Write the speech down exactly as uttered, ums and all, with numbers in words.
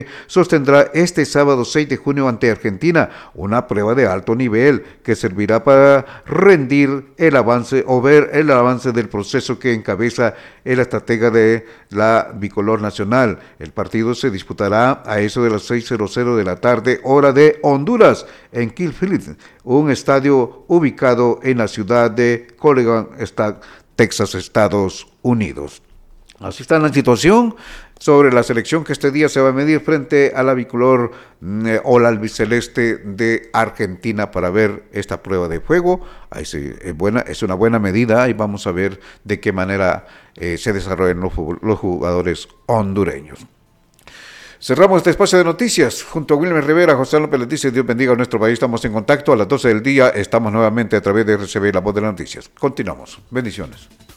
sostendrá este sábado seis de junio ante Argentina una prueba de alto nivel que servirá para rendir el avance o ver el avance del proceso que encabeza el estratega de la bicolor nacional. El partido se disputará a eso de las seis de la tarde, hora de Honduras, en Kill un estadio ubicado en la ciudad de Collegan, Texas, Estados Unidos. Así está la situación sobre la selección que este día se va a medir frente a la bicolor eh, o la albiceleste de Argentina para ver esta prueba de fuego. Ahí se, es, buena, es una buena medida y vamos a ver de qué manera eh, se desarrollan los, los jugadores hondureños. Cerramos este espacio de noticias junto a Wilmer Rivera, José López Leticia. Dios bendiga a nuestro país. Estamos en contacto a las doce del día. Estamos nuevamente a través de R C B, la voz de las noticias. Continuamos. Bendiciones.